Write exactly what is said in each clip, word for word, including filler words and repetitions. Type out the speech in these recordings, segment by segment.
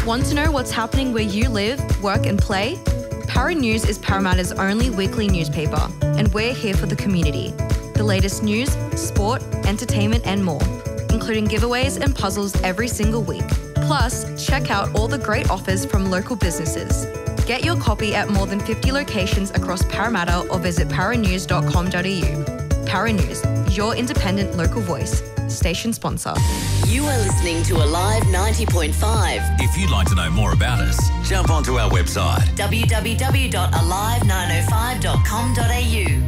Want to know what's happening where you live, work and play? Para News is Parramatta's only weekly newspaper, and we're here for the community. The latest news, sport, entertainment and more, including giveaways and puzzles every single week. Plus, check out all the great offers from local businesses. Get your copy at more than fifty locations across Parramatta or visit paranews dot com dot a u. Para News, your independent local voice. Station sponsor. You are listening to Alive ninety point five. If you'd like to know more about us, jump onto our website w w w dot alive nine oh five dot com dot a u.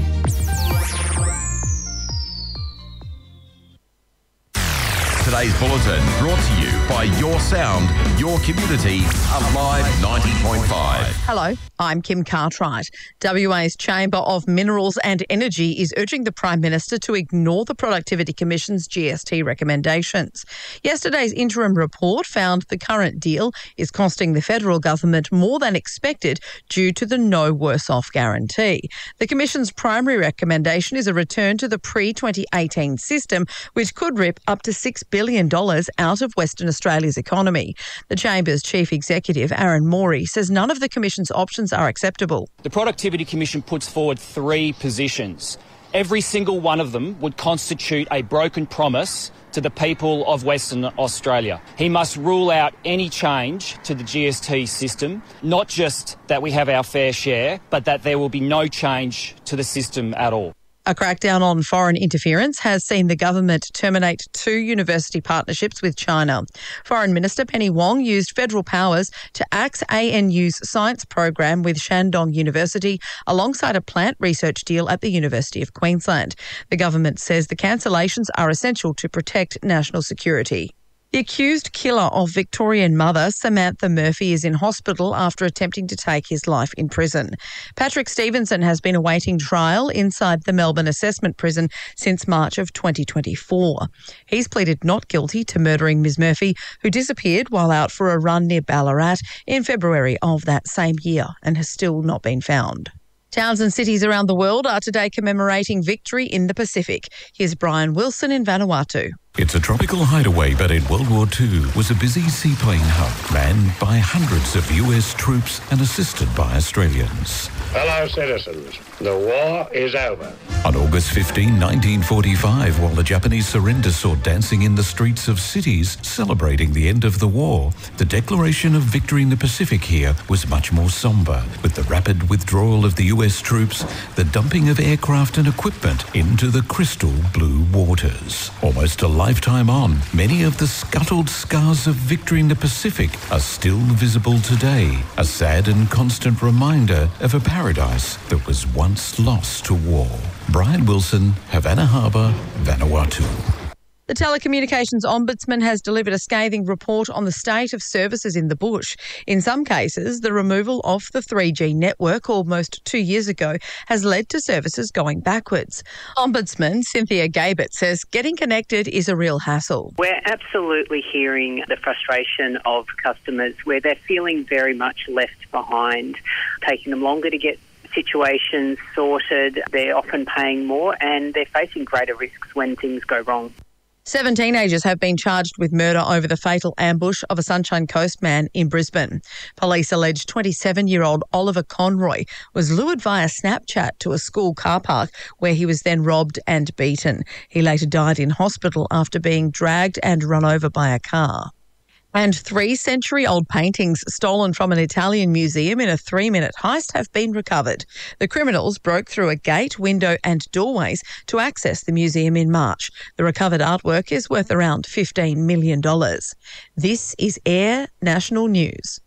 Today's bulletin brought to you by Your Sound, Your Community, Alive ninety point five. Hello, I'm Kim Cartwright. W A's Chamber of Minerals and Energy is urging the Prime Minister to ignore the Productivity Commission's G S T recommendations. Yesterday's interim report found the current deal is costing the federal government more than expected due to the no worse off guarantee. The Commission's primary recommendation is a return to the pre twenty eighteen system, which could rip up to six billion dollars out of Western Australia's economy. The Chamber's Chief Executive, Aaron Morey, says none of the Commission's options are acceptable. The Productivity Commission puts forward three positions. Every single one of them would constitute a broken promise to the people of Western Australia. He must rule out any change to the G S T system, not just that we have our fair share, but that there will be no change to the system at all. A crackdown on foreign interference has seen the government terminate two university partnerships with China. Foreign Minister Penny Wong used federal powers to axe A N U's science program with Shandong University alongside a plant research deal at the University of Queensland. The government says the cancellations are essential to protect national security. The accused killer of Victorian mother Samantha Murphy is in hospital after attempting to take his life in prison. Patrick Stevenson has been awaiting trial inside the Melbourne Assessment Prison since March of twenty twenty-four. He's pleaded not guilty to murdering Miz Murphy, who disappeared while out for a run near Ballarat in February of that same year and has still not been found. Towns and cities around the world are today commemorating victory in the Pacific. Here's Brian Wilson in Vanuatu. It's a tropical hideaway, but in World War Two was a busy seaplane hub manned by hundreds of U S troops and assisted by Australians. Fellow citizens, the war is over. On August fifteenth, nineteen forty-five, while the Japanese surrender saw dancing in the streets of cities celebrating the end of the war, the declaration of victory in the Pacific here was much more sombre, with the rapid withdrawal of the U S troops, the dumping of aircraft and equipment into the crystal blue waters. Almost a lifetime on, many of the scuttled scars of victory in the Pacific are still visible today, a sad and constant reminder of a paradise that was once lost to war. Brian Wilson, Havana Harbour, Vanuatu. The Telecommunications Ombudsman has delivered a scathing report on the state of services in the bush. In some cases, the removal of the three G network almost two years ago has led to services going backwards. Ombudsman Cynthia Gabert says getting connected is a real hassle. We're absolutely hearing the frustration of customers where they're feeling very much left behind, taking them longer to get situations sorted. They're often paying more and they're facing greater risks when things go wrong. Seven teenagers have been charged with murder over the fatal ambush of a Sunshine Coast man in Brisbane. Police allege twenty-seven-year-old Oliver Conroy was lured via Snapchat to a school car park where he was then robbed and beaten. He later died in hospital after being dragged and run over by a car. And three century-old paintings stolen from an Italian museum in a three-minute heist have been recovered. The criminals broke through a gate, window and doorways to access the museum in March. The recovered artwork is worth around fifteen million dollars. This is Air National News.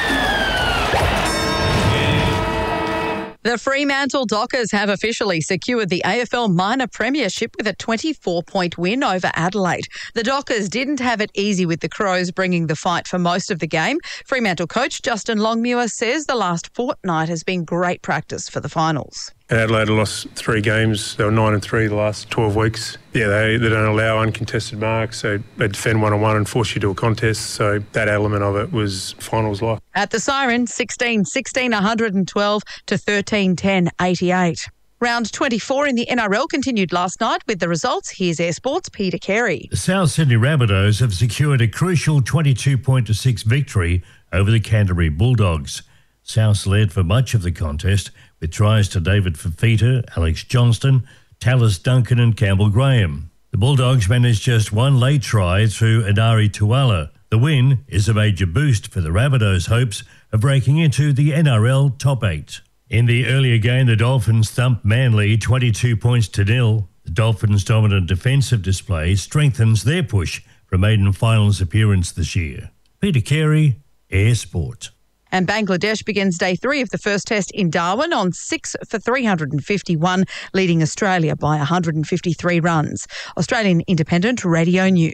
The Fremantle Dockers have officially secured the A F L Minor Premiership with a twenty-four point win over Adelaide. The Dockers didn't have it easy with the Crows bringing the fight for most of the game. Fremantle coach Justin Longmuir says the last fortnight has been great practice for the finals. Adelaide lost three games. They were nine and three the last twelve weeks. Yeah, they, they don't allow uncontested marks. So they defend one on one and force you to a contest. So that element of it was finals like. At the Siren, sixteen sixteen, one hundred twelve to thirteen ten, eighty-eight. Round twenty-four in the N R L continued last night with the results. Here's Air Sports' Peter Carey. The South Sydney Rabbitohs have secured a crucial twenty-two point to six victory over the Canterbury Bulldogs. South led for much of the contest with tries to David Fifita, Alex Johnston, Tallis Duncan and Campbell Graham. The Bulldogs managed just one late try through Adari Tuala. The win is a major boost for the Rabbitohs' hopes of breaking into the N R L top eight. In the earlier game, the Dolphins thumped Manly twenty-two points to nil. The Dolphins' dominant defensive display strengthens their push for a maiden finals appearance this year. Peter Carey, Air Sport. And Bangladesh begins day three of the first test in Darwin on six for three hundred fifty-one, leading Australia by one hundred fifty-three runs. Australian Independent Radio News.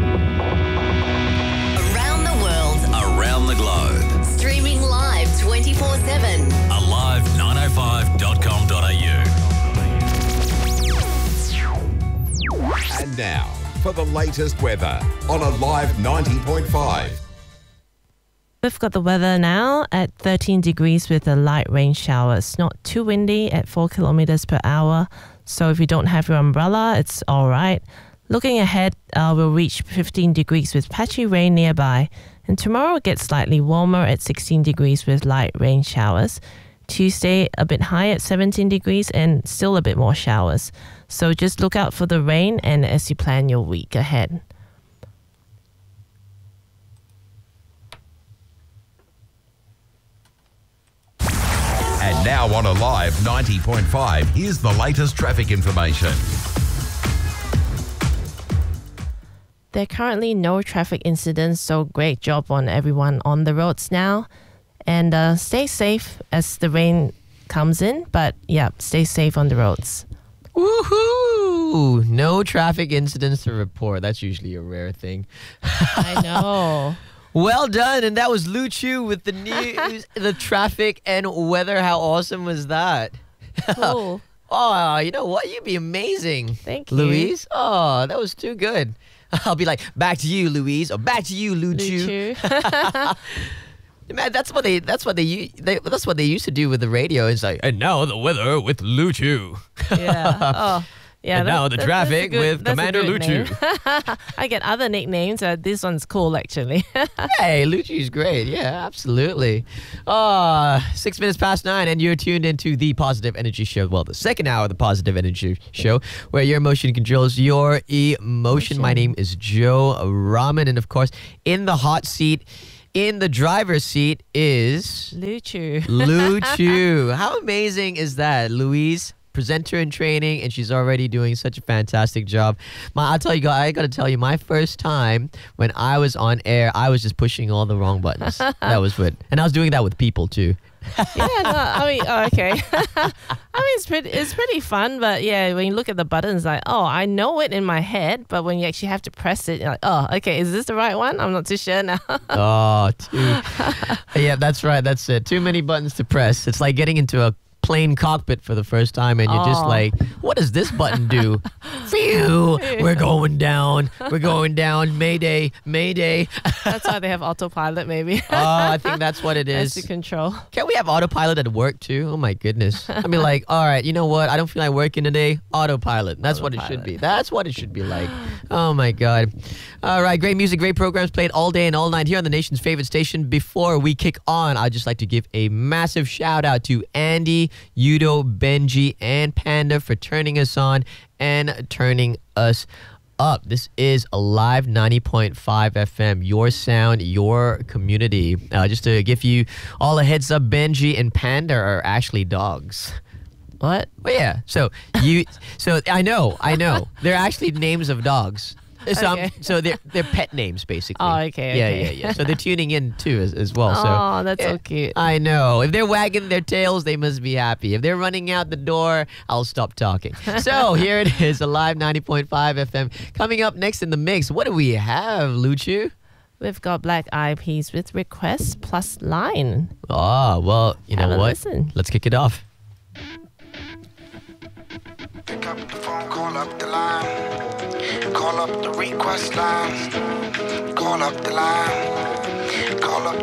Around the world, Around the globe. streaming live twenty-four seven. alive nine oh five dot com dot a u. And now, for the latest weather on Alive ninety point five. We've got the weather now at thirteen degrees with a light rain shower. It's not too windy at four kilometers per hour. So if you don't have your umbrella, it's all right. Looking ahead, uh, we'll reach fifteen degrees with patchy rain nearby. And tomorrow gets slightly warmer at sixteen degrees with light rain showers. Tuesday, a bit high at seventeen degrees and still a bit more showers. So just look out for the rain and as you plan your week ahead. And now on Alive ninety point five, here's the latest traffic information. There are currently no traffic incidents, so great job on everyone on the roads now. And uh, stay safe as the rain comes in, but yeah, stay safe on the roads. Woohoo! No traffic incidents to report. That's usually a rare thing. I know. Well done, and that was Lu Chu with the news, the traffic and weather. How awesome was that? Cool. Oh, you know what? You'd be amazing. Thank you. Louise. Oh, that was too good. I'll be like, back to you, Louise, or back to you, Lu Chu. Man, that's what they. That's what they, they. That's what they used to do with the radio. It's like, and now the weather with Lu Chu. Yeah. Oh. Yeah, and that, now the that, traffic good, with Commander Lu Chu. I get other nicknames. Uh, this one's cool, actually. Hey, Lu Chu's great. Yeah, absolutely. Uh, six minutes past nine, and you're tuned into the Positive Energy Show. Well, the second hour of the Positive Energy Show, where your emotion controls your emotion. emotion. My name is Joe Rahman, and of course, in the hot seat, in the driver's seat is Lu Chu. Lu Chu. How amazing is that, Louise? Presenter in training, and she's already doing such a fantastic job. My, I'll tell you, I got to tell you, my first time when I was on air, I was just pushing all the wrong buttons. That was what, and I was doing that with people too. Yeah, no, I mean, oh, okay. I mean, it's pretty, it's pretty fun, but yeah, when you look at the buttons, like, oh, I know it in my head, but when you actually have to press it, you're like, oh, okay, is this the right one? I'm not too sure now. Oh, too. Yeah, that's right. That's it. Too many buttons to press. It's like getting into a plane cockpit for the first time, and you're oh. just like, what does this button do? Phew, we're going down, we're going down, mayday, mayday. That's why they have autopilot, maybe. Oh, I think that's what it is. As to control. Can't we have autopilot at work too? Oh my goodness. I mean, like, all right, you know what? I don't feel like working today. Autopilot. That's autopilot. What it should be. That's what it should be like. Oh my God. All right, great music, great programs played all day and all night here on the nation's favorite station. Before we kick on, I'd just like to give a massive shout out to Andy, Yudo, Benji, and Panda for turning us on and turning us up. This is Alive ninety point five F M, your sound, your community. Uh, just to give you all a heads up, Benji and Panda are actually dogs. What? Well, yeah. So you. So I know. I know. They're actually names of dogs. So, okay. so they're they're pet names basically. Oh, okay. Yeah, okay. yeah, yeah. So they're tuning in too as, as well. Oh, so that's yeah, so cute. I know. If they're wagging their tails, they must be happy. If they're running out the door, I'll stop talking. So here it is, Alive ninety point five F M. Coming up next in the mix, what do we have, Lu Chu? We've got Black Eyed Peas with Request plus Line. Oh, well, you know Have a what? Listen. Let's kick it off. Pick up the phone, call up the line. Call up the request line. Call up the line. Call up